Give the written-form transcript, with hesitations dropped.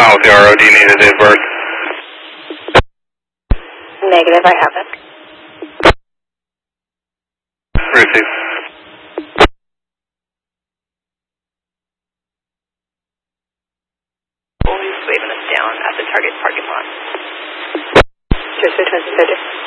Fine with the RO. Do you need a date of birth? Negative, I have it. Receive. He's waving us down at the Target parking lot. Just 2030.